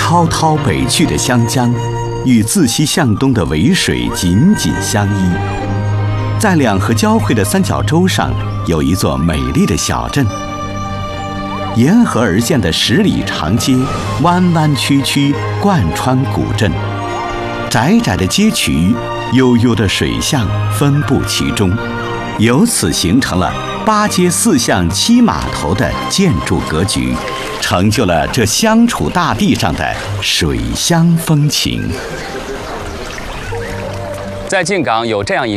滔滔北去的湘江，与自西向东的渭水紧紧相依。在两河交汇的三角洲上，有一座美丽的小镇。沿河而建的10里长街，弯弯曲曲贯穿古镇。窄窄的街渠，悠悠的水巷分布其中，由此形成了8街4巷7码头的建筑格局，成就了这湘楚大地上的水乡风情。 在靖港有这样一